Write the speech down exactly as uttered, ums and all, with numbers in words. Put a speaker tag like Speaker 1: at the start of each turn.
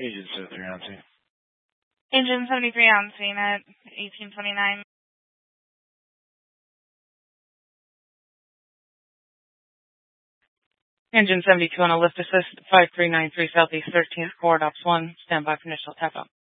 Speaker 1: Agent seventy-three on scene.
Speaker 2: Agent seventy-three on scene at eighteen twenty-nine. Engine seventy-two on a lift assist, five three nine three Southeast thirteenth, Court Ops one. Stand by for initial tap out.